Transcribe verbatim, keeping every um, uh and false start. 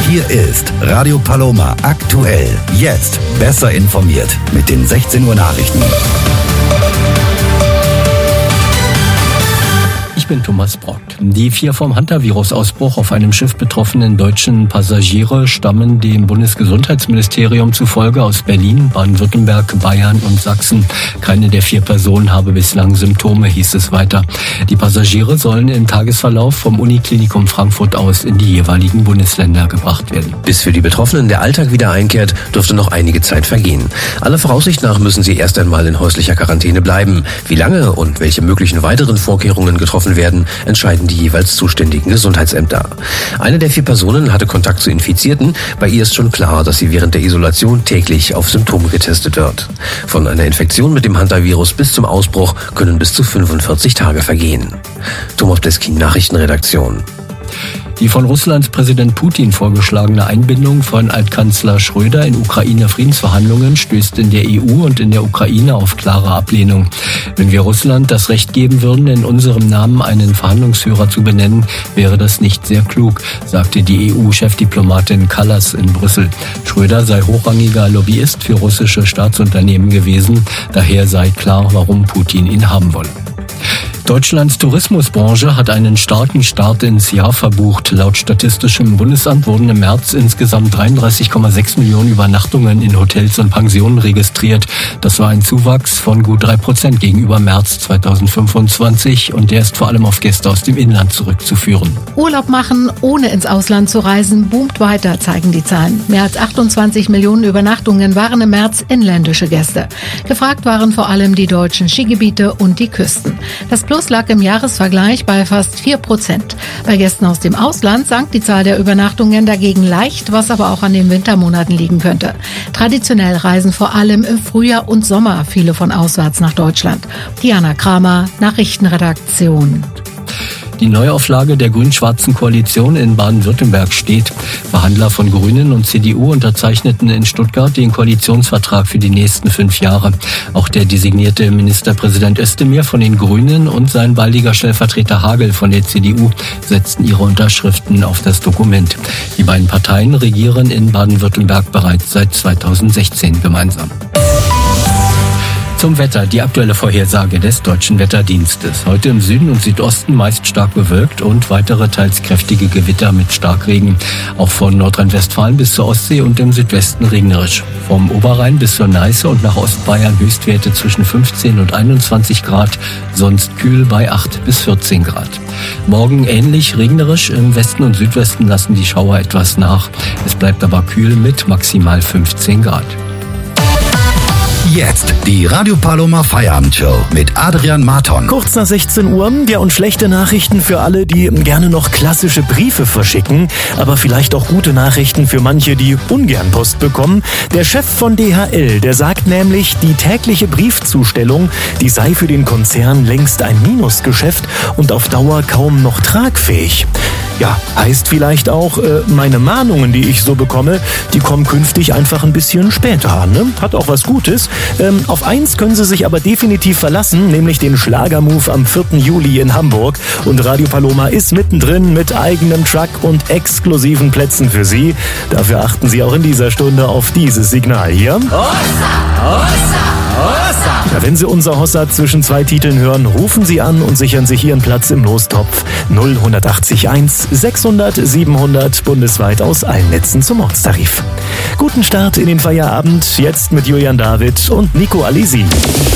Hier ist Radio Paloma aktuell. Jetzt besser informiert mit den sechzehn Uhr Nachrichten. Ich bin Thomas Brock. Die vier vom Hantavirus-Ausbruch auf einem Schiff betroffenen deutschen Passagiere stammen dem Bundesgesundheitsministerium zufolge aus Berlin, Baden-Württemberg, Bayern und Sachsen. Keine der vier Personen habe bislang Symptome, hieß es weiter. Die Passagiere sollen im Tagesverlauf vom Uniklinikum Frankfurt aus in die jeweiligen Bundesländer gebracht werden. Bis für die Betroffenen der Alltag wieder einkehrt, dürfte noch einige Zeit vergehen. Aller Voraussicht nach müssen sie erst einmal in häuslicher Quarantäne bleiben. Wie lange und welche möglichen weiteren Vorkehrungen getroffen werden, entscheiden die jeweils zuständigen Gesundheitsämter. Eine der vier Personen hatte Kontakt zu Infizierten. Bei ihr ist schon klar, dass sie während der Isolation täglich auf Symptome getestet wird. Von einer Infektion mit dem Hantavirus bis zum Ausbruch können bis zu fünfundvierzig Tage vergehen. Thomas Bleskin, Nachrichtenredaktion. Die von Russlands Präsident Putin vorgeschlagene Einbindung von Altkanzler Schröder in Ukraine-Friedensverhandlungen stößt in der E U und in der Ukraine auf klare Ablehnung. Wenn wir Russland das Recht geben würden, in unserem Namen einen Verhandlungsführer zu benennen, wäre das nicht sehr klug, sagte die E U-Chefdiplomatin Kallas in Brüssel. Schröder sei hochrangiger Lobbyist für russische Staatsunternehmen gewesen. Daher sei klar, warum Putin ihn haben wolle. Deutschlands Tourismusbranche hat einen starken Start ins Jahr verbucht. Laut Statistischem Bundesamt wurden im März insgesamt dreiunddreißig Komma sechs Millionen Übernachtungen in Hotels und Pensionen registriert. Das war ein Zuwachs von gut drei Prozent gegenüber März zweitausendfünfundzwanzig und der ist vor allem auf Gäste aus dem Inland zurückzuführen. Urlaub machen, ohne ins Ausland zu reisen, boomt weiter, zeigen die Zahlen. Mehr als achtundzwanzig Millionen Übernachtungen waren im März inländische Gäste. Gefragt waren vor allem die deutschen Skigebiete und die Küsten. Das Plus lag im Jahresvergleich bei fast vier Prozent. Bei Gästen aus dem Ausland sank die Zahl der Übernachtungen dagegen leicht, was aber auch an den Wintermonaten liegen könnte. Traditionell reisen vor allem im Frühjahr und Sommer viele von auswärts nach Deutschland. Diana Kramer, Nachrichtenredaktion. Die Neuauflage der grün-schwarzen Koalition in Baden-Württemberg steht. Verhandler von Grünen und C D U unterzeichneten in Stuttgart den Koalitionsvertrag für die nächsten fünf Jahre. Auch der designierte Ministerpräsident Özdemir von den Grünen und sein baldiger Stellvertreter Hagel von der C D U setzten ihre Unterschriften auf das Dokument. Die beiden Parteien regieren in Baden-Württemberg bereits seit zweitausendsechzehn gemeinsam. Zum Wetter, die aktuelle Vorhersage des Deutschen Wetterdienstes. Heute im Süden und Südosten meist stark bewölkt und weitere teils kräftige Gewitter mit Starkregen. Auch von Nordrhein-Westfalen bis zur Ostsee und im Südwesten regnerisch. Vom Oberrhein bis zur Neiße und nach Ostbayern Höchstwerte zwischen fünfzehn und einundzwanzig Grad, sonst kühl bei acht bis vierzehn Grad. Morgen ähnlich regnerisch, im Westen und Südwesten lassen die Schauer etwas nach. Es bleibt aber kühl mit maximal fünfzehn Grad. Jetzt die Radio Paloma Feierabendshow mit Adrian Marton. Kurz nach sechzehn Uhr, ja, und schlechte Nachrichten für alle, die gerne noch klassische Briefe verschicken, aber vielleicht auch gute Nachrichten für manche, die ungern Post bekommen. Der Chef von D H L, der sagt nämlich, die tägliche Briefzustellung, die sei für den Konzern längst ein Minusgeschäft und auf Dauer kaum noch tragfähig. Ja, heißt vielleicht auch, äh, meine Mahnungen, die ich so bekomme, die kommen künftig einfach ein bisschen später an. Ne? Hat auch was Gutes. Ähm, auf eins können Sie sich aber definitiv verlassen, nämlich den Schlagermove am vierten Juli in Hamburg. Und Radio Paloma ist mittendrin mit eigenem Truck und exklusiven Plätzen für Sie. Dafür achten Sie auch in dieser Stunde auf dieses Signal hier. Hossa, Hossa, Hossa. Ja, wenn Sie unser Hossa zwischen zwei Titeln hören, rufen Sie an und sichern sich Ihren Platz im Lostopf null acht eins sechshundert siebenhundert bundesweit aus allen Netzen zum Ortstarif. Guten Start in den Feierabend, jetzt mit Julian David und Nico Alesi.